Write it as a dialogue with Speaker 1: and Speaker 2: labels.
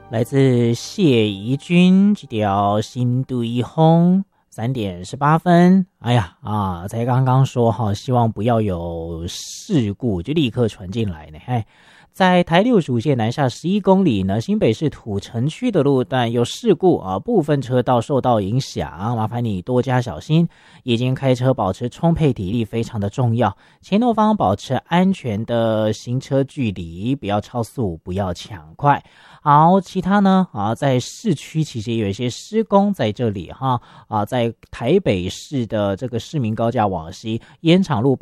Speaker 1: 来自谢怡君这条新对风3:18。哎呀才刚刚说哈，希望不要有事故，就立刻传进来呢。在台六主线南下11公里呢，新北市土城区的路段有事故部分车道受到影响，麻烦你多加小心。已经开车保持充沛体力非常的重要，前后方保持安全的行车距离，不要超速，不要抢快。好，其他呢在市区其实也有一些施工在这里在台北市的这个市民高架往西烟厂路